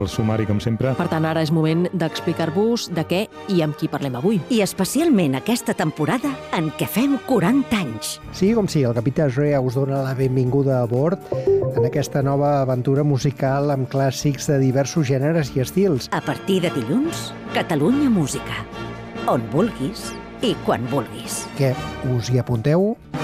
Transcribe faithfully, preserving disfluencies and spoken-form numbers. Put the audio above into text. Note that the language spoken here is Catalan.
El sumari, com sempre. Per tant, ara és moment d'explicar-vos de què i amb qui parlem avui. I especialment aquesta temporada en què fem quaranta anys. Sí, com sí, el Capità Rea us dona la benvinguda a bord en aquesta nova aventura musical amb clàssics de diversos gèneres i estils. A partir de dilluns, Catalunya Música. On vulguis i quan vulguis. Què, us hi apunteu?